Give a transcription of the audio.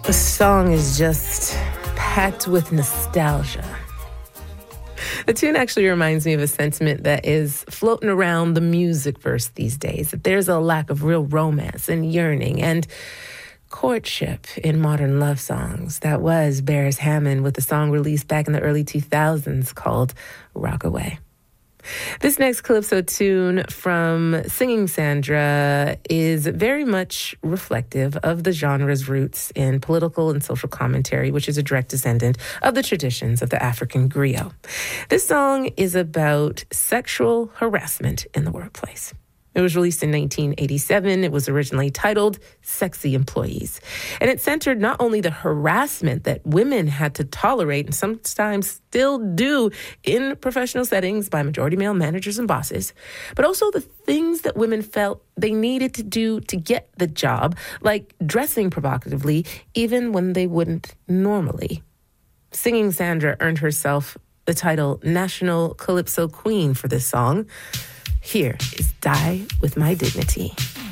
The song is just packed with nostalgia. The tune actually reminds me of a sentiment that is floating around the music verse these days, that there's a lack of real romance and yearning and courtship in modern love songs. That was Beres Hammond with a song released back in the early 2000s called Rockaway. This next Calypso tune from Singing Sandra is very much reflective of the genre's roots in political and social commentary, which is a direct descendant of the traditions of the African griot. This song is about sexual harassment in the workplace. It was released in 1987. It was originally titled Sexy Employees. And it centered not only the harassment that women had to tolerate and sometimes still do in professional settings by majority male managers and bosses, but also the things that women felt they needed to do to get the job, like dressing provocatively, even when they wouldn't normally. Singing Sandra earned herself the title National Calypso Queen for this song. Here is Die With My Dignity.